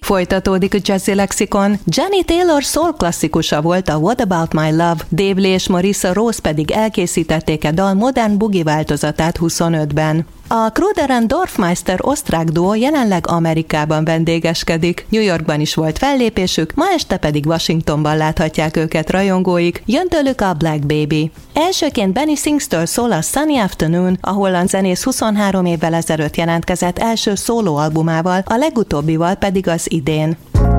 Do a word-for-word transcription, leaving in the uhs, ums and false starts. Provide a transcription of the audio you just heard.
Folytatódik a Jazzy Lexikon. Jenny Taylor soul klasszikusa volt a What About My Love, Dave Lee és Marissa Rose pedig elkészítették a dal modern bugi változatát huszonötben. A Kruder and Dorfmeister osztrák duó jelenleg Amerikában vendégeskedik. New Yorkban is volt fellépésük, ma este pedig Washingtonban láthatják őket rajongóik. Jön tőlük a Black Baby. Elsőként Benny Sings-től szól a Sunny Afternoon, a holland zenész huszonhárom évvel ezelőtt jelentkezett első szólóalbumával, a legutóbbival pedig az idén.